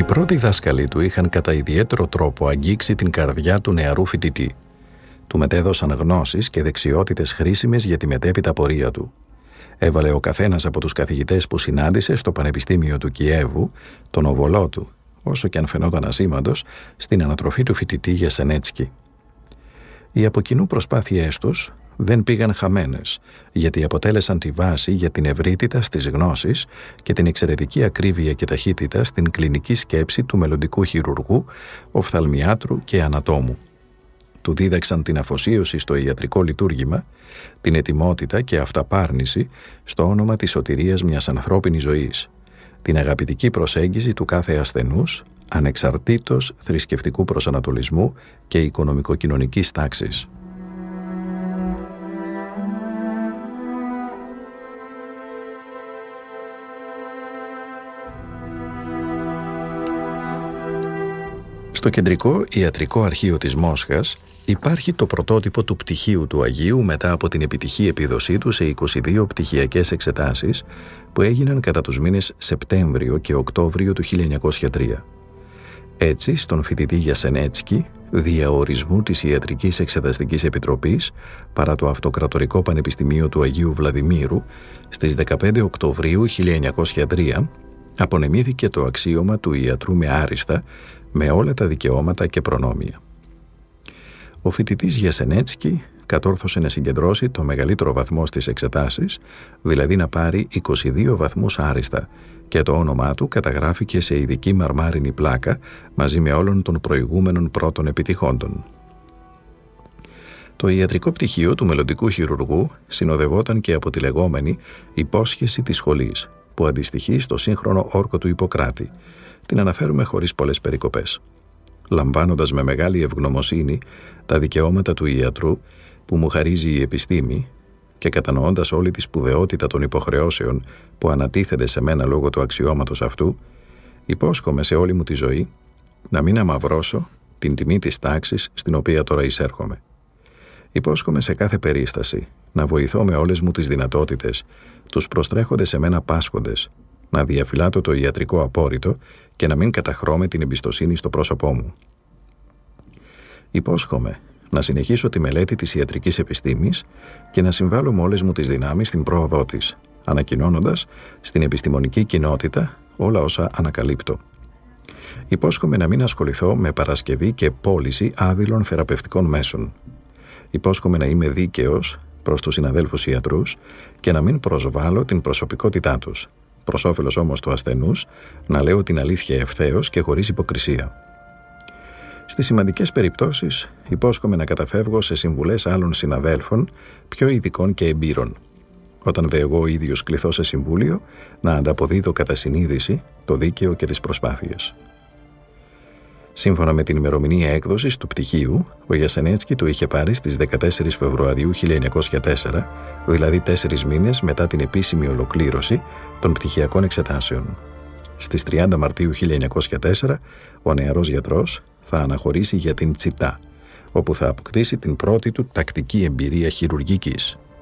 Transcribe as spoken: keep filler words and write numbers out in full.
Οι πρώτοι δάσκαλοι του είχαν κατά ιδιαίτερο τρόπο αγγίξει την καρδιά του νεαρού φοιτητή. Του μετέδωσαν γνώσεις και δεξιότητες χρήσιμες για τη μετέπειτα πορεία του. Έβαλε ο καθένας από τους καθηγητές που συνάντησε στο Πανεπιστήμιο του Κιέβου τον οβολό του, όσο και αν φαινόταν ασήμαντος, στην ανατροφή του φοιτητή Γιασενέτσκι. Οι από κοινού προσπάθειές τους δεν πήγαν χαμένες, γιατί αποτέλεσαν τη βάση για την ευρύτητα στις γνώσεις και την εξαιρετική ακρίβεια και ταχύτητα στην κλινική σκέψη του μελλοντικού χειρουργού, οφθαλμιάτρου και ανατόμου. Του δίδαξαν την αφοσίωση στο ιατρικό λειτουργήμα, την ετοιμότητα και αυταπάρνηση στο όνομα της σωτηρίας μιας ανθρώπινης ζωής, την αγαπητική προσέγγιση του κάθε ασθενούς, ανεξαρτήτως θρησκευτικού προσανατολισμού και οικονομικοκοινωνικής τάξης. Στο κεντρικό ιατρικό αρχείο της Μόσχας υπάρχει το πρωτότυπο του πτυχίου του Αγίου μετά από την επιτυχή επίδοσή του σε είκοσι δύο πτυχιακές εξετάσεις που έγιναν κατά τους μήνες Σεπτέμβριο και Οκτώβριο του χίλια εννιακόσια τρία. Έτσι, στον φοιτητή Γιασενέτσκι, διαορισμού της Ιατρικής Εξεταστικής Επιτροπής παρά το Αυτοκρατορικό Πανεπιστημίο του Αγίου Βλαδιμήρου, στις δεκαπέντε Οκτωβρίου χίλια εννιακόσια τρία, απονεμήθηκε το αξίωμα του ιατρού με άριστα, με όλα τα δικαιώματα και προνόμια. Ο φοιτητής Γιασενέτσκι κατόρθωσε να συγκεντρώσει το μεγαλύτερο βαθμό στις εξετάσεις, δηλαδή να πάρει είκοσι δύο βαθμούς άριστα, και το όνομά του καταγράφηκε σε ειδική μαρμάρινη πλάκα μαζί με όλων των προηγούμενων πρώτων επιτυχόντων. Το ιατρικό πτυχίο του μελλοντικού χειρουργού συνοδευόταν και από τη λεγόμενη υπόσχεση της σχολής, που αντιστοιχεί στο σύγχρονο όρκο του Ιπποκράτη. Την αναφέρουμε χωρίς πολλές περικοπές. Λαμβάνοντας με μεγάλη ευγνωμοσύνη τα δικαιώματα του ιατρού που μου χαρίζει η επιστήμη και κατανοώντας όλη τη σπουδαιότητα των υποχρεώσεων που ανατίθεται σε μένα λόγω του αξιώματος αυτού, υπόσχομαι σε όλη μου τη ζωή να μην αμαυρώσω την τιμή της τάξης στην οποία τώρα εισέρχομαι. Υπόσχομαι σε κάθε περίσταση να βοηθώ με όλες μου τις δυνατότητες τους προστρέχοντες σε μένα πάσχοντες, να διαφυλάτω το ιατρικό απόρριτο και να μην καταχρώ με την εμπιστοσύνη στο πρόσωπό μου. Υπόσχομαι να συνεχίσω τη μελέτη της ιατρικής επιστήμης και να συμβάλλω με όλες μου τις δυνάμεις στην πρόοδό της, ανακοινώνοντας στην επιστημονική κοινότητα όλα όσα ανακαλύπτω. Υπόσχομαι να μην ασχοληθώ με παρασκευή και πώληση άδειλων θεραπευτικών μέσων. Υπόσχομαι να είμαι δίκαιος προς τους συναδέλφους ιατρούς και να μην προσβάλλω την προσωπικότητά τους, προς όφελος όμως του ασθενούς να λέω την αλήθεια ευθέως και χωρίς υποκρισία. Στις σημαντικές περιπτώσεις υπόσχομαι να καταφεύγω σε συμβουλές άλλων συναδέλφων πιο ειδικών και εμπειρών. Όταν δε εγώ ίδιος κληθώ σε συμβούλιο, να ανταποδίδω κατά συνείδηση το δίκαιο και τις προσπάθειες. Σύμφωνα με την ημερομηνία έκδοσης του πτυχίου, ο Γιασενέτσκι το είχε πάρει στις δεκατέσσερις Φεβρουαρίου χίλια εννιακόσια τέσσερα, δηλαδή τέσσερις μήνες μετά την επίσημη ολοκλήρωση των πτυχιακών εξετάσεων. Στις τριάντα Μαρτίου χίλια εννιακόσια τέσσερα, ο νεαρός γιατρός θα αναχωρήσει για την Τσιτά, όπου θα αποκτήσει την πρώτη του τακτική εμπειρία χειρουργικής.